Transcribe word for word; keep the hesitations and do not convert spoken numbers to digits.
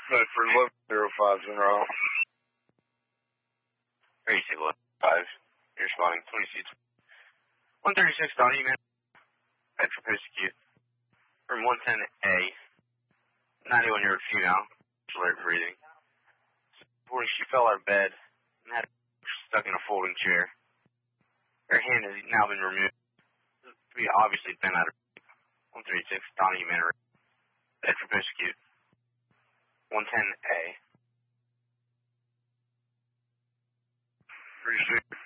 Bedford eleven zero five General. thirty-six eleven five. You're responding twenty-six. one thirty-six Donnie, man. Bedford Post-Acute. Room one ten A. ninety-one year old female. Alert breathing. Before she fell out of bed and had stuck in a folding chair. Her hand has now been removed. To be obviously been out of one thirty-six Donnie Manor. Bedford Post-Acute. one ten A. thirty-six